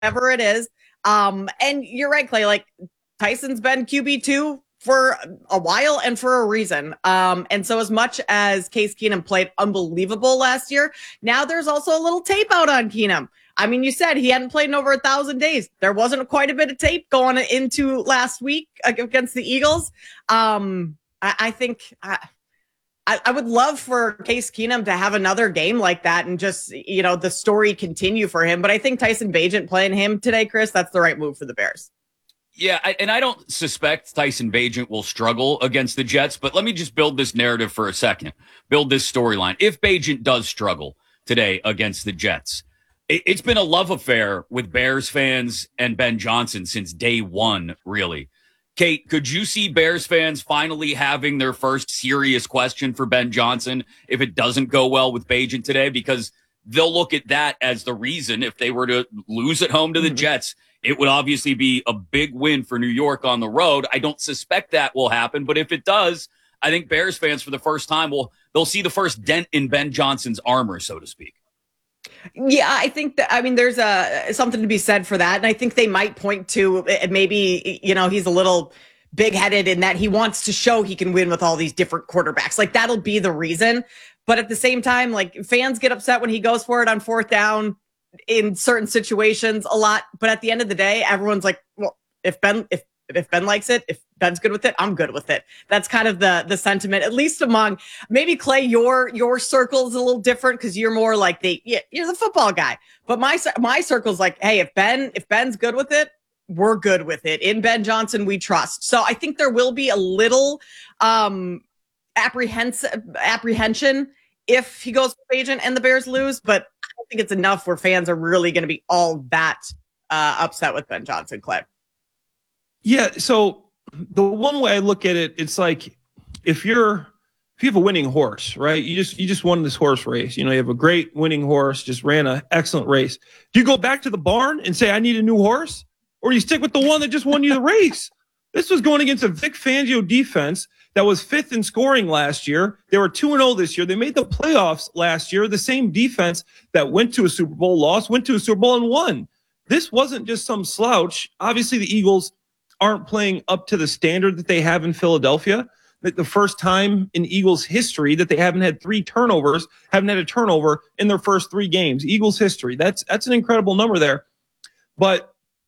whatever it is. And you're right, Clay. Like Tyson's been QB2 for a while and for a reason. And so as much as Case Keenum played unbelievable last year, now there's also a little tape out on Keenum. I mean, you said he hadn't played in over 1,000 days. There wasn't quite a bit of tape going into last week against the Eagles. I think I would love for Case Keenum to have another game like that and just, the story continue for him. But I think Tyson Bagent playing him today, Chris, that's the right move for the Bears. Yeah, and I don't suspect Tyson Bagent will struggle against the Jets, but let me just build this narrative for a second, build this storyline. If Bagent does struggle today against the Jets, it's been a love affair with Bears fans and Ben Johnson since day one, really. Kate, could you see Bears fans finally having their first serious question for Ben Johnson if it doesn't go well with Bagent today? Because they'll look at that as the reason if they were to lose at home to the Jets. It would obviously be a big win for New York on the road. I don't suspect that will happen, but if it does, I think Bears fans for the first time they'll see the first dent in Ben Johnson's armor, so to speak. Yeah, I think there's something to be said for that. And I think they might point to maybe, he's a little big-headed in that he wants to show he can win with all these different quarterbacks. Like that'll be the reason. But at the same time, like fans get upset when he goes for it on fourth down in certain situations a lot. But at the end of the day, everyone's like, well, if Ben likes it, if Ben's good with it, I'm good with it. That's kind of the sentiment, at least among maybe Clay, your circle is a little different because you're more like you're the football guy. But my circle's like, hey, if Ben's good with it, we're good with it. In Ben Johnson, we trust. So I think there will be a little apprehension if he goes with Agent and the Bears lose, but I don't think it's enough where fans are really going to be all that upset with Ben Johnson, Clay. Yeah, so the one way I look at it, it's like if you have a winning horse, right? You just won this horse race. You have a great winning horse, just ran an excellent race. Do you go back to the barn and say, I need a new horse? Or do you stick with the one that just won you the race? This was going against a Vic Fangio defense that was fifth in scoring last year. They were 2-0 this year. They made the playoffs last year. The same defense that went to a Super Bowl, went to a Super Bowl and won. This wasn't just some slouch. Obviously, the Eagles aren't playing up to the standard that they have in Philadelphia. That the first time in Eagles history that they haven't had haven't had a turnover in their first 3 games. Eagles history. That's an incredible number there. But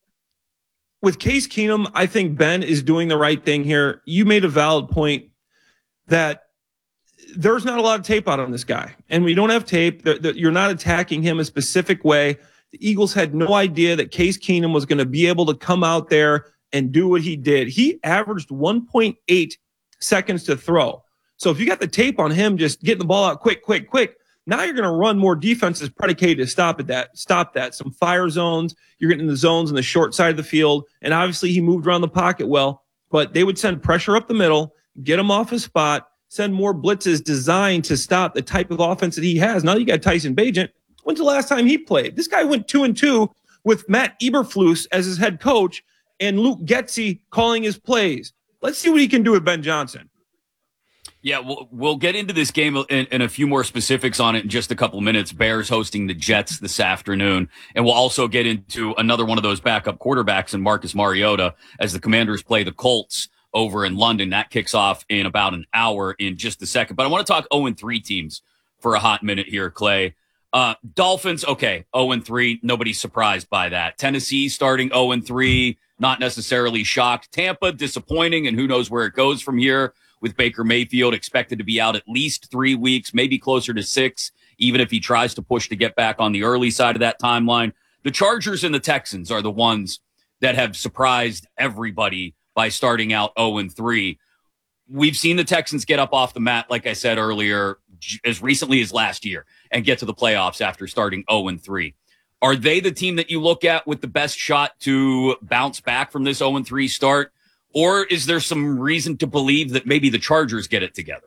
with Case Keenum, I think Ben is doing the right thing here. You made a valid point that there's not a lot of tape out on this guy. And we don't have tape. You're not attacking him a specific way. The Eagles had no idea that Case Keenum was going to be able to come out there and do what he did. He averaged 1.8 seconds to throw. So if you got the tape on him just getting the ball out quick, now you're going to run more defenses predicated to stop that. Some fire zones. You're getting in the zones on the short side of the field. And obviously he moved around the pocket well, but they would send pressure up the middle, get him off his spot, send more blitzes designed to stop the type of offense that he has. Now you got Tyson Bagent. When's the last time he played? This guy went 2-2 with Matt Eberflus as his head coach and Luke Getsy calling his plays. Let's see what he can do with Ben Johnson. Yeah, we'll get into this game and a few more specifics on it in just a couple minutes. Bears hosting the Jets this afternoon. And we'll also get into another one of those backup quarterbacks in Marcus Mariota as the Commanders play the Colts over in London. That kicks off in about an hour in just a second. But I want to talk 0-3 teams for a hot minute here, Clay. Dolphins, okay, 0-3. Nobody's surprised by that. Tennessee starting 0-3, not necessarily shocked. Tampa, disappointing, and who knows where it goes from here with Baker Mayfield expected to be out at least 3 weeks, maybe closer to 6, even if he tries to push to get back on the early side of that timeline. The Chargers and the Texans are the ones that have surprised everybody by starting out 0-3. We've seen the Texans get up off the mat, like I said earlier, as recently as last year and get to the playoffs after starting 0-3. Are they the team that you look at with the best shot to bounce back from this 0-3 start? Or is there some reason to believe that maybe the Chargers get it together?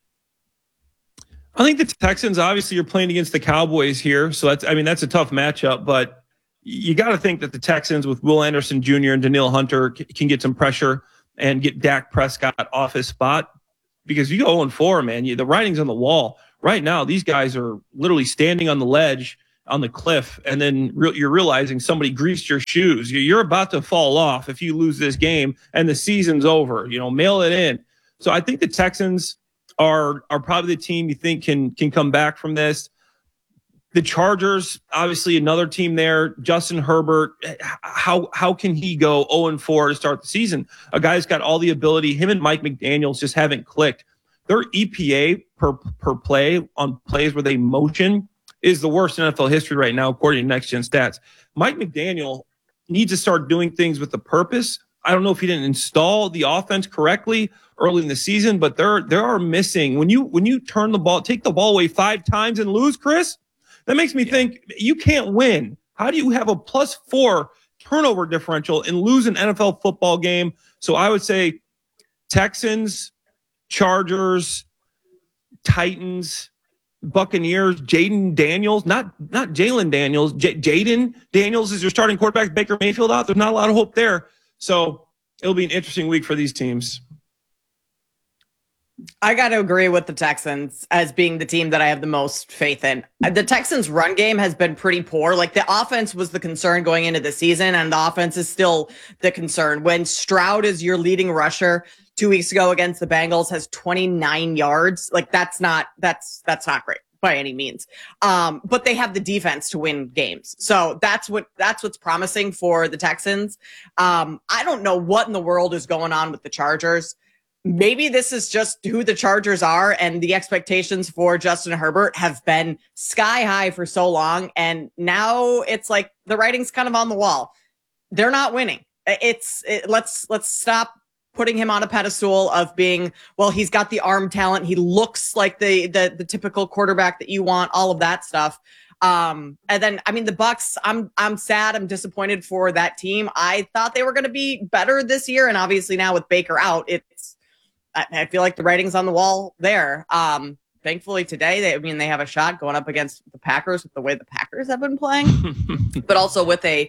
I think the Texans, obviously, you're playing against the Cowboys here. So that's a tough matchup, but you got to think that the Texans with Will Anderson Jr. and Danielle Hunter can get some pressure and get Dak Prescott off his spot. Because you go 0-4, man, the writing's on the wall. Right now, these guys are literally standing on the ledge on the cliff, and then you're realizing somebody greased your shoes. You're about to fall off if you lose this game and the season's over. Mail it in. So I think the Texans are probably the team you think can come back from this. The Chargers, obviously another team there. Justin Herbert, how can he go 0-4 to start the season? A guy's got all the ability. Him and Mike McDaniels just haven't clicked. Their EPA per play on plays where they motion is the worst in NFL history right now, according to Next Gen Stats. Mike McDaniel needs to start doing things with a purpose. I don't know if he didn't install the offense correctly early in the season, but there are missing. When you turn the ball, take the ball away 5 times and lose, Chris, that makes me think you can't win. How do you have a +4 turnover differential and lose an NFL football game? So I would say Texans, Chargers, Titans, Buccaneers, Jaden Daniels, not Jalen Daniels. Jaden Daniels is your starting quarterback. Baker Mayfield out. There's not a lot of hope there. So it'll be an interesting week for these teams. I got to agree with the Texans as being the team that I have the most faith in. The Texans' run game has been pretty poor. Like, the offense was the concern going into the season, and the offense is still the concern. When Stroud is your leading rusher 2 weeks ago against the Bengals, has 29 yards. Like, that's not great by any means. But they have the defense to win games. So that's what's promising for the Texans. I don't know what in the world is going on with the Chargers. Maybe this is just who the Chargers are, and the expectations for Justin Herbert have been sky high for so long. And now it's like the writing's kind of on the wall. They're not winning. Let's stop putting him on a pedestal of being, well, he's got the arm talent. He looks like the typical quarterback that you want, all of that stuff. And then, I mean, the Bucs, I'm sad. I'm disappointed for that team. I thought they were going to be better this year. And obviously now with Baker out, I feel like the writing's on the wall there. Thankfully today, they have a shot going up against the Packers with the way the Packers have been playing, but also with a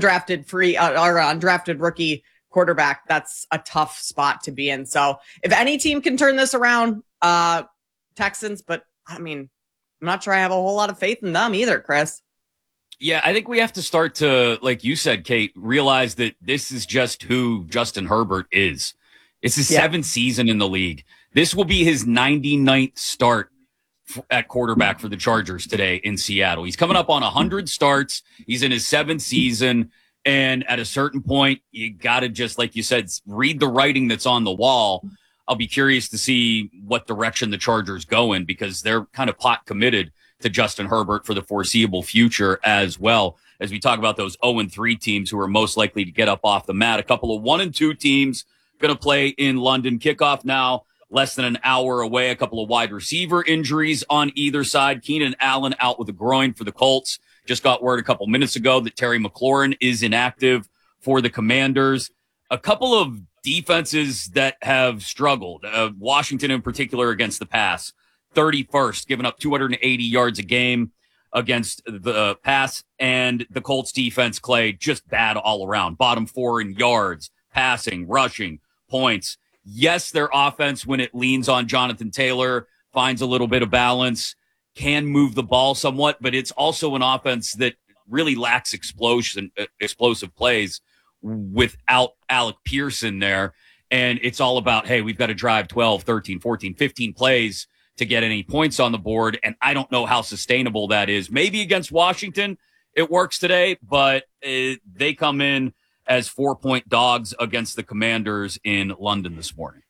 undrafted rookie quarterback. That's a tough spot to be in. So if any team can turn this around, Texans, but I mean, I'm not sure I have a whole lot of faith in them either, Chris. Yeah, I think we have to start to, like you said, Kate, realize that this is just who Justin Herbert is. It's his 7th season in the league. This will be his 99th start at quarterback for the Chargers today in Seattle. He's coming up on 100 starts. He's in his 7th season. And at a certain point, you got to just, like you said, read the writing that's on the wall. I'll be curious to see what direction the Chargers go in, because they're kind of pot committed to Justin Herbert for the foreseeable future as well. As we talk about those 0-3 teams who are most likely to get up off the mat, a couple of 1-2 teams going to play in London. Kickoff now, less than an hour away. A couple of wide receiver injuries on either side. Keenan Allen out with a groin for the Colts. Just got word a couple minutes ago that Terry McLaurin is inactive for the Commanders. A couple of defenses that have struggled. Washington in particular against the pass. 31st, giving up 280 yards a game against the pass. And the Colts defense, Clay, just bad all around. Bottom 4 in yards, passing, rushing, points. Yes, their offense, when it leans on Jonathan Taylor, finds a little bit of balance, can move the ball somewhat, but it's also an offense that really lacks explosive plays without Alec Pearson there. And it's all about, hey, we've got to drive 12, 13, 14, 15 plays to get any points on the board. And I don't know how sustainable that is. Maybe against Washington, it works today, but they come in as 4-point dogs against the Commanders in London this morning.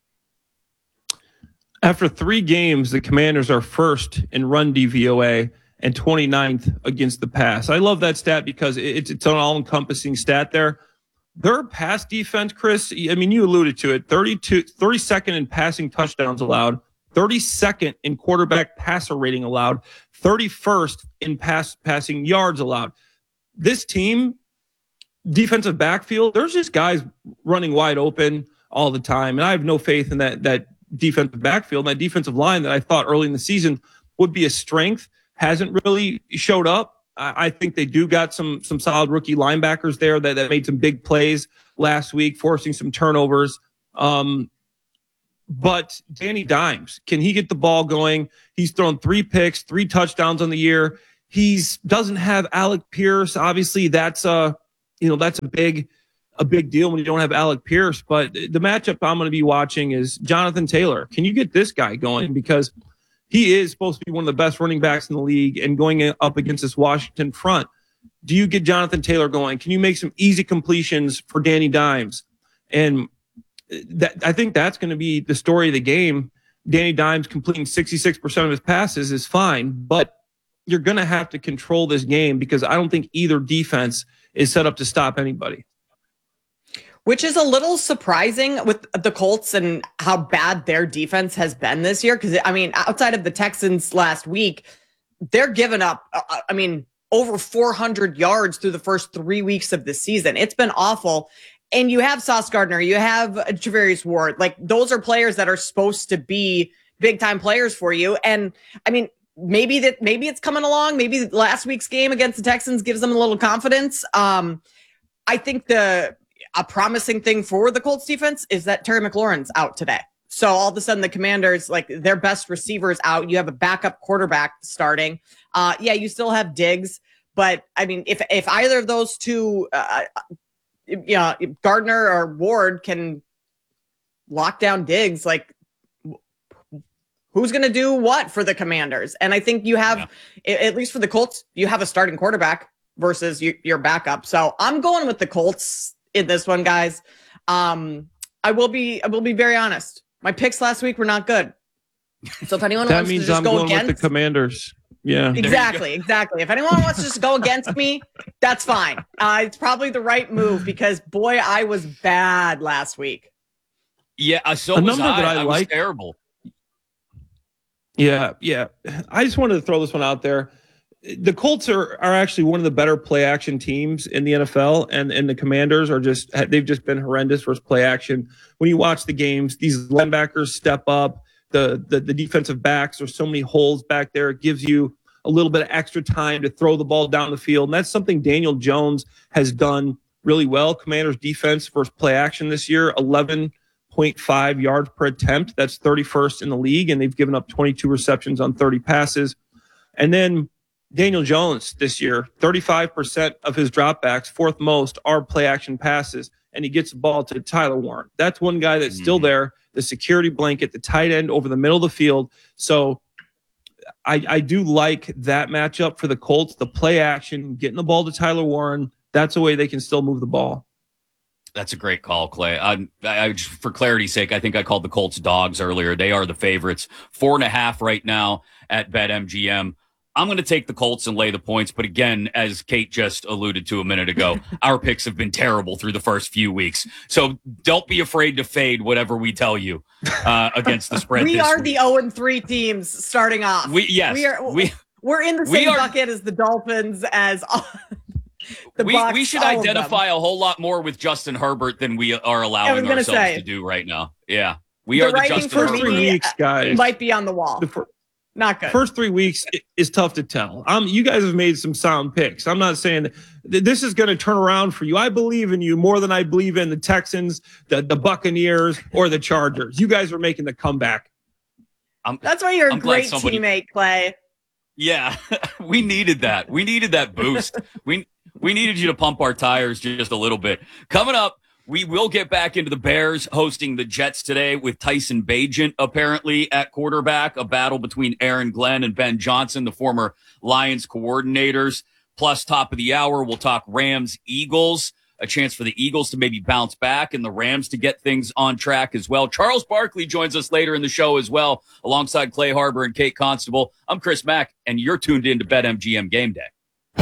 After 3 games, the Commanders are first in run DVOA and 29th against the pass. I love that stat because it's an all-encompassing stat there. Their pass defense, Chris, I mean, you alluded to it, 32nd in passing touchdowns allowed, 32nd in quarterback passer rating allowed, 31st in passing yards allowed. This team, defensive backfield, there's just guys running wide open all the time. And I have no faith in that defensive backfield, that defensive line that I thought early in the season would be a strength, hasn't really showed up. I think they do got some solid rookie linebackers there that made some big plays last week, forcing some turnovers. But Danny Dimes, can he get the ball going? He's thrown 3 picks, 3 touchdowns on the year. He doesn't have Alec Pierce. Obviously, that's a big deal when you don't have Alec Pierce. But the matchup I'm going to be watching is Jonathan Taylor. Can you get this guy going? Because he is supposed to be one of the best running backs in the league, and going up against this Washington front, do you get Jonathan Taylor going? Can you make some easy completions for Danny Dimes? And I think that's going to be the story of the game. Danny Dimes completing 66% of his passes is fine, but you're going to have to control this game because I don't think either defense is set up to stop anybody. Which is a little surprising with the Colts and how bad their defense has been this year. Because, I mean, outside of the Texans last week, they're giving up, over 400 yards through the first 3 weeks of the season. It's been awful. And you have Sauce Gardner, you have Javarius Ward. Like, those are players that are supposed to be big-time players for you. And, I mean, maybe it's coming along. Maybe last week's game against the Texans gives them a little confidence. I think a promising thing for the Colts defense is that Terry McLaurin's out today. So all of a sudden the Commanders, like, their best receivers out. You have a backup quarterback starting. You still have Diggs, but I mean, if either of those two, Gardner or Ward can lock down Diggs, like, who's going to do what for the Commanders? And I think you have, at least for the Colts, you have a starting quarterback versus your backup. So I'm going with the Colts in this one, guys. I will be very honest. My picks last week were not good. So if anyone wants to just go against with the Commanders, yeah, exactly. If anyone wants to just go against me, that's fine. It's probably the right move because boy, I was bad last week. Yeah, so a was number that I was like. Terrible. Yeah. I just wanted to throw this one out there. The Colts are actually one of the better play action teams in the NFL, and the Commanders they've just been horrendous versus play action. When you watch the games, these linebackers step up. The defensive backs, there's so many holes back there. It gives you a little bit of extra time to throw the ball down the field, and that's something Daniel Jones has done really well. Commanders defense versus play action this year, 11.5 yards per attempt. That's 31st in the league, and they've given up 22 receptions on 30 passes. And then Daniel Jones this year, 35% of his dropbacks, fourth most, are play action passes, and he gets the ball to Tyler Warren. That's one guy that's still there, the security blanket, the tight end over the middle of the field. So I do like that matchup for the Colts, the play action, getting the ball to Tyler Warren. That's a way they can still move the ball. That's a great call, Clay. For clarity's sake, I think I called the Colts dogs earlier. They are the favorites, 4.5 right now at BetMGM. I'm going to take the Colts and lay the points. But again, as Kate just alluded to a minute ago, our picks have been terrible through the first few weeks. So don't be afraid to fade whatever we tell you against the spread. We are the 0-3 teams starting off. We're in the same bucket as the Dolphins, as the Bucs, we should identify a whole lot more with Justin Herbert than we are allowing ourselves to do right now. Yeah. We are the Justin Herbert. First 3 weeks, guys. Might be on the wall. Not good. First 3 weeks is tough to tell. You guys have made some sound picks. I'm not saying that this is going to turn around for you. I believe in you more than I believe in the Texans, the Buccaneers, or the Chargers. You guys are making the comeback. That's why you're a great teammate, Clay. Yeah, we needed that. We needed that boost. we needed you to pump our tires just a little bit. Coming up, we will get back into the Bears hosting the Jets today with Tyson Bagent apparently at quarterback, a battle between Aaron Glenn and Ben Johnson, the former Lions coordinators. Plus, top of the hour, we'll talk Rams-Eagles, a chance for the Eagles to maybe bounce back and the Rams to get things on track as well. Charles Barkley joins us later in the show as well, alongside Clay Harbor and Kate Constable. I'm Chris Mack, and you're tuned in to BetMGM Game Day.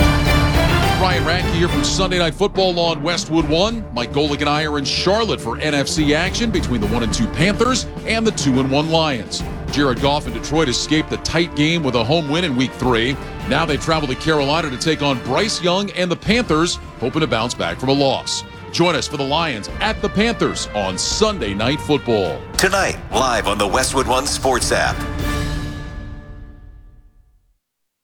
Ryan Radke here from Sunday Night Football on Westwood One. Mike Golick and I are in Charlotte for NFC action between the 1-2 Panthers and the 2-1 Lions. Jared Goff in Detroit escaped the tight game with a home win in Week 3. Now they travel to Carolina to take on Bryce Young and the Panthers, hoping to bounce back from a loss. Join us for the Lions at the Panthers on Sunday Night Football. Tonight, live on the Westwood One Sports app.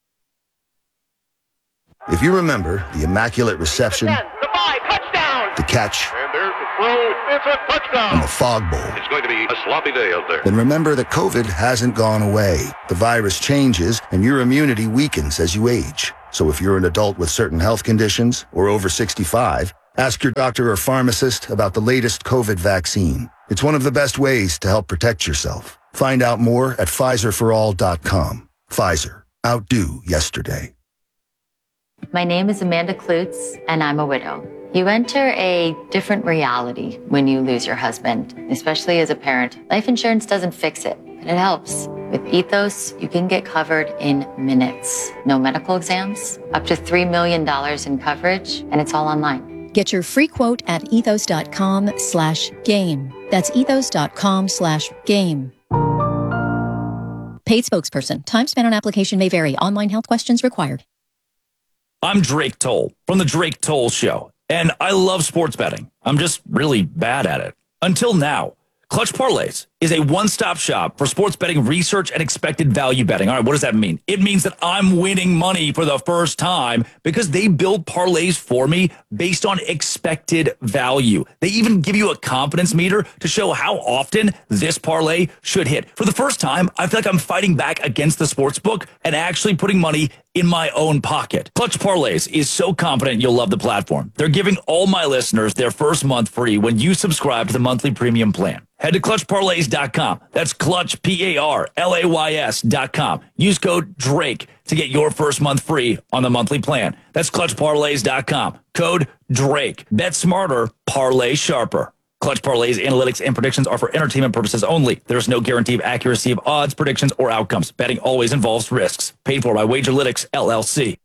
If you remember the Immaculate Reception, the catch, And there's the throw. It's a touchdown. and the fog bowl. It's going to be a sloppy day out there. Then remember that COVID hasn't gone away. The virus changes, and your immunity weakens as you age. So if you're an adult with certain health conditions or over 65, ask your doctor or pharmacist about the latest COVID vaccine. It's one of the best ways to help protect yourself. Find out more at PfizerForAll.com. Pfizer. Outdo yesterday. My name is Amanda Klutz, and I'm a widow. You enter a different reality when you lose your husband, especially as a parent. Life insurance doesn't fix it, but it helps. With Ethos, you can get covered in minutes. No medical exams, up to $3 million in coverage, and it's all online. Get your free quote at ethos.com/game. That's ethos.com/game. Paid spokesperson. Time spent on application may vary. Online health questions required. I'm Drake Toll from The Drake Toll Show, and I love sports betting. I'm just really bad at it. Until now. Clutch Parlays is a one-stop shop for sports betting research and expected value betting. All right, what does that mean? It means that I'm winning money for the first time because they build parlays for me based on expected value. They even give you a confidence meter to show how often this parlay should hit. For the first time, I feel like I'm fighting back against the sports book and actually putting money in my own pocket. Clutch Parlays is so confident you'll love the platform. They're giving all my listeners their first month free when you subscribe to the monthly premium plan. Head to clutchparlays.com. That's clutch, PARLAYS.com. Use code DRAKE to get your first month free on the monthly plan. That's clutchparlays.com. Code DRAKE. Bet smarter, parlay sharper. Clutch Parlays analytics and predictions are for entertainment purposes only. There's no guarantee of accuracy of odds, predictions, or outcomes. Betting always involves risks. Paid for by Wagerlytics, LLC.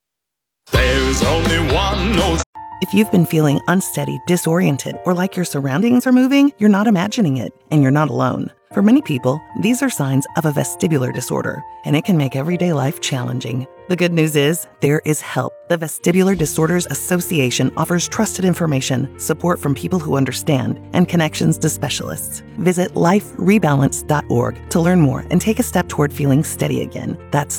There's only one. If you've been feeling unsteady, disoriented, or like your surroundings are moving, you're not imagining it, and you're not alone. For many people, these are signs of a vestibular disorder, and it can make everyday life challenging. The good news is, there is help. The Vestibular Disorders Association offers trusted information, support from people who understand, and connections to specialists. Visit liferebalance.org to learn more and take a step toward feeling steady again. That's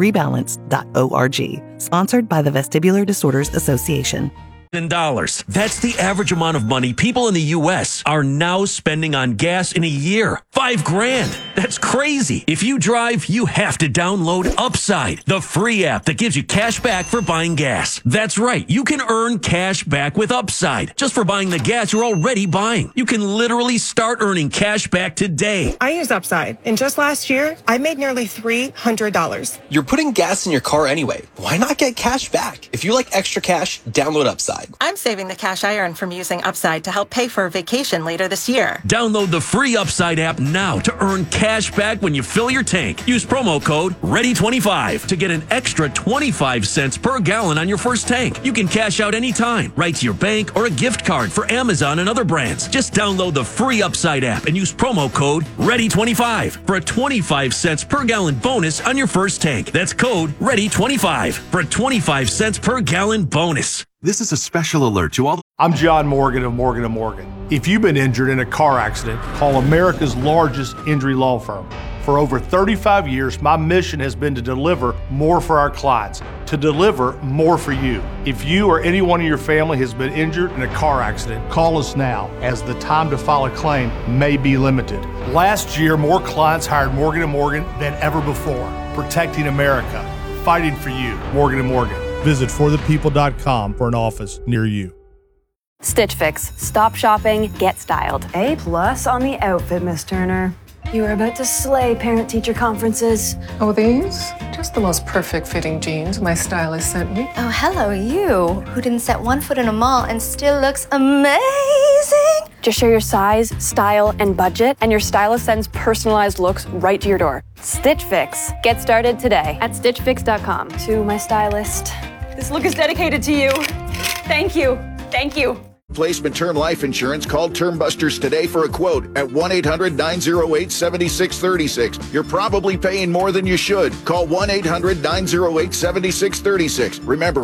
liferebalance.org. Sponsored by the Vestibular Disorders Association. $1,000. That's the average amount of money people in the U.S. are now spending on gas in a year. $5,000. That's crazy. If you drive, you have to download Upside, the free app that gives you cash back for buying gas. That's right. You can earn cash back with Upside just for buying the gas you're already buying. You can literally start earning cash back today. I use Upside, and just last year, I made nearly $300. You're putting gas in your car anyway. Why not get cash back? If you like extra cash, download Upside. I'm saving the cash I earn from using Upside to help pay for a vacation later this year. Download the free Upside app now to earn cash back when you fill your tank. Use promo code READY25 to get an extra 25 cents per gallon on your first tank. You can cash out anytime, right to your bank or a gift card for Amazon and other brands. Just download the free Upside app and use promo code READY25 for a 25 cents per gallon bonus on your first tank. That's code READY25 for a 25 cents per gallon bonus. This is a special alert to all. I'm John Morgan of Morgan & Morgan. If you've been injured in a car accident, call America's largest injury law firm. For over 35 years, my mission has been to deliver more for our clients, to deliver more for you. If you or anyone in your family has been injured in a car accident, call us now, as the time to file a claim may be limited. Last year, more clients hired Morgan & Morgan than ever before, protecting America, fighting for you. Morgan & Morgan. Visit forthepeople.com for an office near you. Stitch Fix. Stop shopping, get styled. A+ on the outfit, Miss Turner. You are about to slay parent-teacher conferences. Oh, these? Just the most perfect fitting jeans my stylist sent me. Oh, hello, you, who didn't set one foot in a mall and still looks amazing. Just share your size, style, and budget, and your stylist sends personalized looks right to your door. Stitch Fix. Get started today at StitchFix.com. To my stylist. This look is dedicated to you. Thank you. Thank you. Replacement term life insurance. Call Term Busters today for a quote at 1-800-908-7636. You're probably paying more than you should. Call 1-800-908-7636. Remember,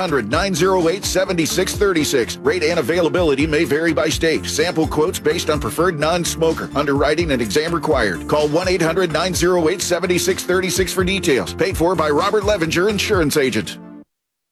1-800-908-7636. Rate and availability may vary by state. Sample quotes based on preferred non-smoker. Underwriting and exam required. Call 1-800-908-7636 for details. Paid for by Robert Levenger, Insurance Agent.